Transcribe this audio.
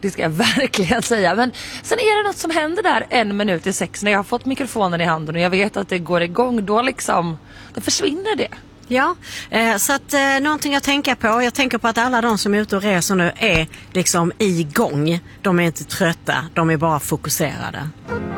Det ska jag verkligen säga. Men sen är det något som händer där 5:55 när jag har fått mikrofonen i handen och jag vet att det går igång. Då försvinner det. Ja, så att någonting att tänka på. Jag tänker på att alla de som är ute och reser nu är liksom igång. De är inte trötta, de är bara fokuserade.